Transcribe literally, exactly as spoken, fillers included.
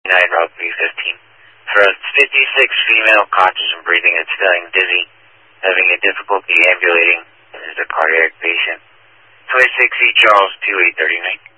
nine Route B fifteen. For a fifty-six female, conscious and breathing and feeling dizzy, having a difficulty ambulating, is a cardiac patient. twenty-six E Charles, two eight three nine.